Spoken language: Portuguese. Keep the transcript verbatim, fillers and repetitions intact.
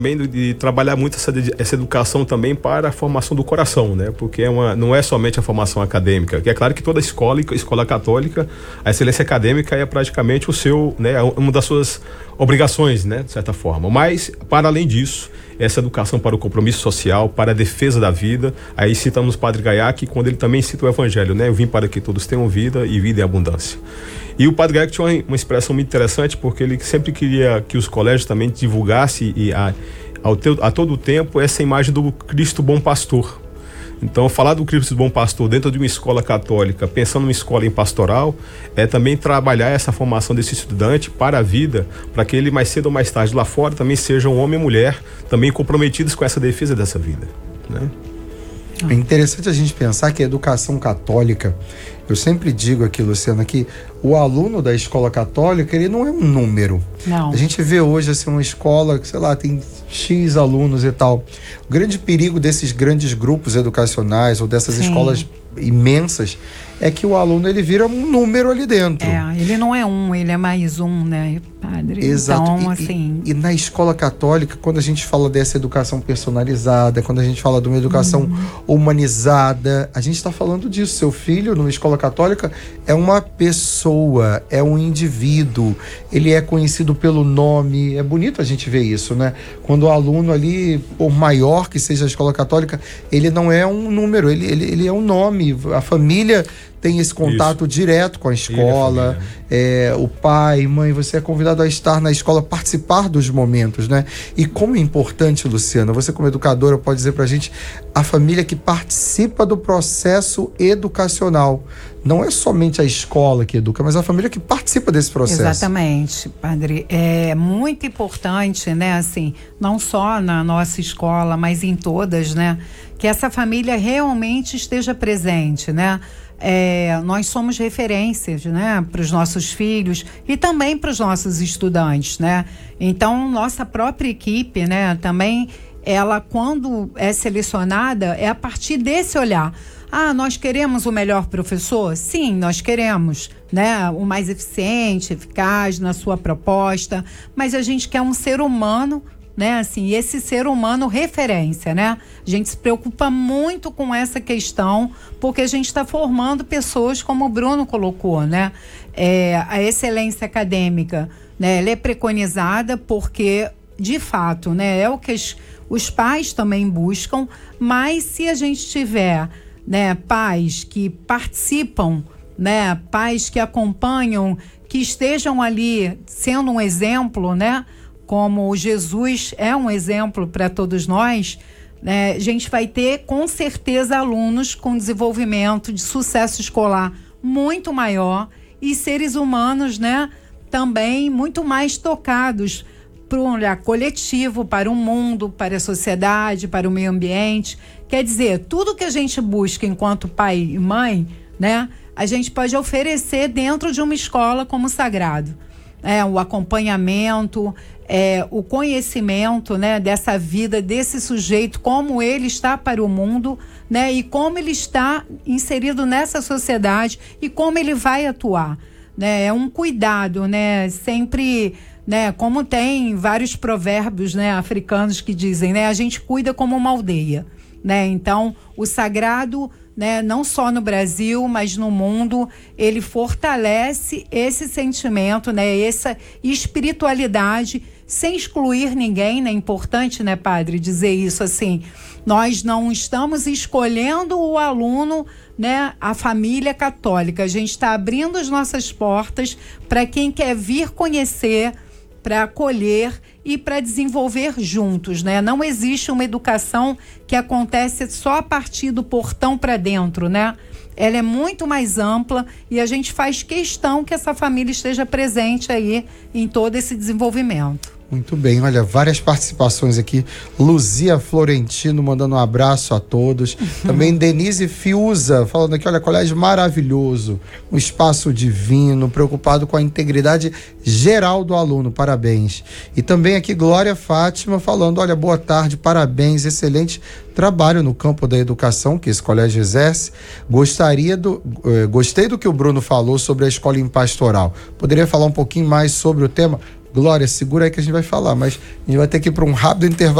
de, de trabalhar muito essa, essa educação também para a formação do coração, né? Porque é uma, não é somente a formação acadêmica, que é claro que toda escola, escola católica, a excelência acadêmica é praticamente o seu, né, uma das suas obrigações, né, de certa forma. Mas, para além disso, essa educação para o compromisso social, para a defesa da vida, aí citamos o Padre Gaiac, quando ele também cita o Evangelho, né? Eu vim para que todos tenham vida e vida em abundância. E o Padre Gaiac tinha uma, uma expressão muito interessante, porque ele sempre queria que os colégios também divulgassem e a, ao teu, a todo tempo essa imagem do Cristo Bom Pastor. Então, falar do Cristo Bom Pastor dentro de uma escola católica, pensando numa escola em pastoral, é também trabalhar essa formação desse estudante para a vida, para que ele mais cedo ou mais tarde lá fora também seja um homem e mulher também comprometidos com essa defesa dessa vida, né? É interessante a gente pensar que a educação católica, eu sempre digo aqui, Luciana, que o aluno da escola católica, ele não é um número. Não. A gente vê hoje assim uma escola que, sei lá, tem X alunos e tal. O grande perigo desses grandes grupos educacionais ou dessas Sim. escolas imensas é que o aluno, ele vira um número ali dentro. É, ele não é um, ele é mais um, né, padre? Exato. Então, e, assim... e, e na escola católica, quando a gente fala dessa educação personalizada, quando a gente fala de uma educação uhum. humanizada, a gente está falando disso. Seu filho, numa escola católica, é uma pessoa, é um indivíduo, ele é conhecido pelo nome. É bonito a gente ver isso, né? Quando o aluno ali, por maior que seja a escola católica, ele não é um número, ele, ele, ele é um nome. A família tem esse contato Isso. direto com a escola, é, o pai, mãe, você é convidado a estar na escola, participar dos momentos, né? E como é importante, Luciana, você como educadora pode dizer pra gente, a família que participa do processo educacional. Não é somente a escola que educa, mas a família que participa desse processo. Exatamente, padre. É muito importante, né, assim, não só na nossa escola, mas em todas, né, que essa família realmente esteja presente, né? É, nós somos referências, né, para os nossos filhos e também para os nossos estudantes, né? Então, nossa própria equipe, né, também, ela, quando é selecionada, é a partir desse olhar. Ah, nós queremos o melhor professor? Sim, nós queremos, né? O mais eficiente, eficaz na sua proposta, mas a gente quer um ser humano, né? Assim, esse ser humano referência, né? A gente se preocupa muito com essa questão, porque a gente está formando pessoas, como o Bruno colocou, né? É, a excelência acadêmica, né? Ela é preconizada porque, de fato, né? É o que os, os pais também buscam, mas se a gente tiver, né, pais que participam, né, pais que acompanham, que estejam ali sendo um exemplo, né, como Jesus é um exemplo para todos nós, né, a gente vai ter com certeza alunos com desenvolvimento de sucesso escolar muito maior e seres humanos, né, também muito mais tocados para um olhar coletivo, para o mundo, para a sociedade, para o meio ambiente. Quer dizer, tudo que a gente busca enquanto pai e mãe, né, a gente pode oferecer dentro de uma escola como sagrado. É, o acompanhamento, é, o conhecimento, né, dessa vida, desse sujeito, como ele está para o mundo, né, e como ele está inserido nessa sociedade e como ele vai atuar. Né, é um cuidado, né, sempre... Né, como tem vários provérbios, né, africanos que dizem, né, a gente cuida como uma aldeia, né? Então o sagrado, né, não só no Brasil, mas no mundo, ele fortalece esse sentimento, né, essa espiritualidade, sem excluir ninguém, né? É importante, né, padre, dizer isso assim. Nós não estamos escolhendo o aluno, né, a família católica. A gente está abrindo as nossas portas para quem quer vir conhecer, para acolher e para desenvolver juntos, né? Não existe uma educação que acontece só a partir do portão para dentro, né? Ela é muito mais ampla e a gente faz questão que essa família esteja presente aí em todo esse desenvolvimento. Muito bem, olha, várias participações aqui. Luzia Florentino mandando um abraço a todos. Também Denise Fiuza falando aqui, olha, colégio maravilhoso, um espaço divino, preocupado com a integridade geral do aluno, parabéns. E também aqui Glória Fátima falando, olha, boa tarde, parabéns, excelente trabalho no campo da educação que esse colégio exerce. Gostaria do, eh, gostei do que o Bruno falou sobre a escola em pastoral. Poderia falar um pouquinho mais sobre o tema? Glória, segura aí que a gente vai falar, mas a gente vai ter que ir para um rápido intervalo.